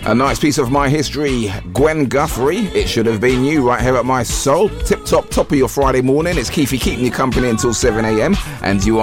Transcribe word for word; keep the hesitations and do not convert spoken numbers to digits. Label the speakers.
Speaker 1: A nice piece of my history, Gwen Guthrie. It should have been you right here at My Soul. Tip top, top of your Friday morning. It's Keefy keeping you company until seven a.m. and you are